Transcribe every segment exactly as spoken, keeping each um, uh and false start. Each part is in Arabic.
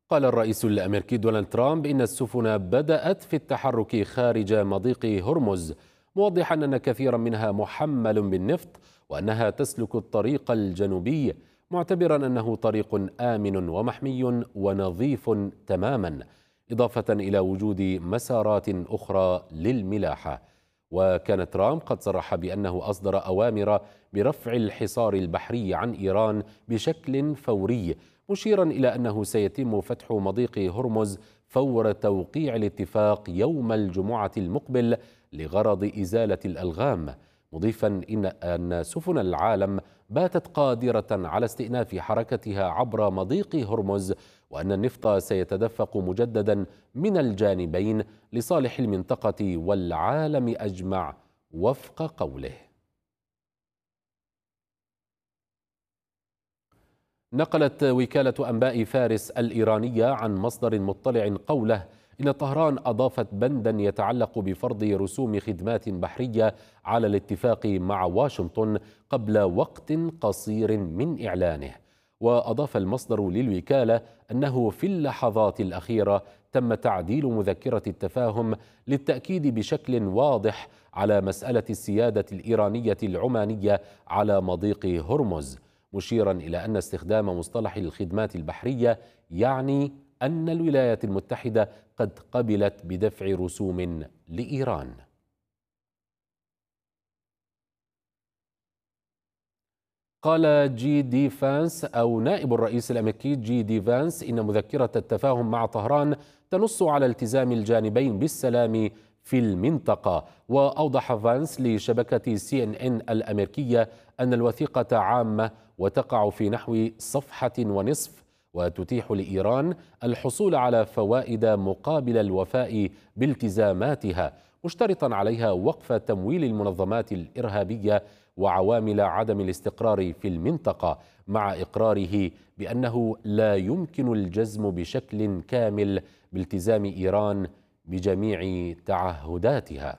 قال الرئيس الأمريكي دونالد ترامب إن السفن بدأت في التحرك خارج مضيق هرمز، موضحا أن كثيرا منها محمل بالنفط وأنها تسلك الطريق الجنوبي، معتبرا أنه طريق آمن ومحمي ونظيف تماما، إضافة إلى وجود مسارات أخرى للملاحة. وكان ترامب قد صرح بأنه أصدر أوامر برفع الحصار البحري عن إيران بشكل فوري، مشيرا إلى أنه سيتم فتح مضيق هرمز فور توقيع الاتفاق يوم الجمعة المقبل لغرض إزالة الألغام، مضيفا إن أن سفن العالم باتت قادرة على استئناف حركتها عبر مضيق هرمز، وأن النفط سيتدفق مجددا من الجانبين لصالح المنطقة والعالم أجمع وفق قوله. نقلت وكالة أنباء فارس الإيرانية عن مصدر مطلع قوله إن طهران أضافت بندا يتعلق بفرض رسوم خدمات بحرية على الاتفاق مع واشنطن قبل وقت قصير من إعلانه. وأضاف المصدر للوكالة أنه في اللحظات الأخيرة تم تعديل مذكرة التفاهم للتأكيد بشكل واضح على مسألة السيادة الإيرانية العمانية على مضيق هرمز، مشيرا إلى أن استخدام مصطلح الخدمات البحرية يعني أن الولايات المتحدة قد قبلت بدفع رسوم لإيران. قال جي دي فانس أو نائب الرئيس الأمريكي جي دي فانس إن مذكرة التفاهم مع طهران تنص على التزام الجانبين بالسلام في المنطقة. وأوضح فانس لشبكة سي إن إن الأمريكية أن الوثيقة عامة وتقع في نحو صفحة ونصف، وتتيح لإيران الحصول على فوائد مقابل الوفاء بالتزاماتها، مشترطا عليها وقف تمويل المنظمات الإرهابية وعوامل عدم الاستقرار في المنطقة، مع إقراره بأنه لا يمكن الجزم بشكل كامل بالتزام إيران بجميع تعهداتها.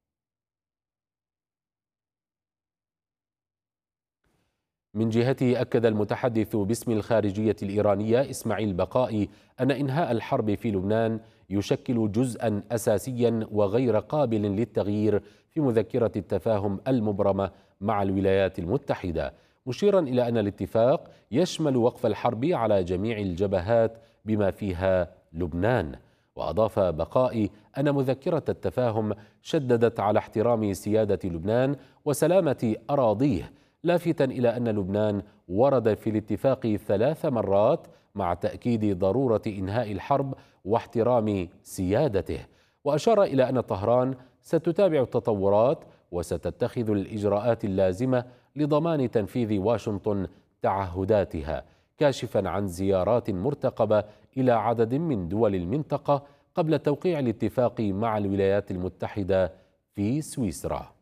من جهته أكد المتحدث باسم الخارجية الإيرانية إسماعيل بقائي أن إنهاء الحرب في لبنان يشكل جزءا أساسيا وغير قابل للتغيير في مذكرة التفاهم المبرمة مع الولايات المتحدة، مشيرا إلى أن الاتفاق يشمل وقف الحرب على جميع الجبهات بما فيها لبنان. وأضاف بقائي أن مذكرة التفاهم شددت على احترام سيادة لبنان وسلامة أراضيه، لافتا إلى أن لبنان ورد في الاتفاق ثلاث مرات مع تأكيد ضرورة إنهاء الحرب واحترام سيادته. وأشار إلى أن طهران ستتابع التطورات وستتخذ الإجراءات اللازمة لضمان تنفيذ واشنطن تعهداتها، كاشفا عن زيارات مرتقبة إلى عدد من دول المنطقة قبل توقيع الاتفاق مع الولايات المتحدة في سويسرا.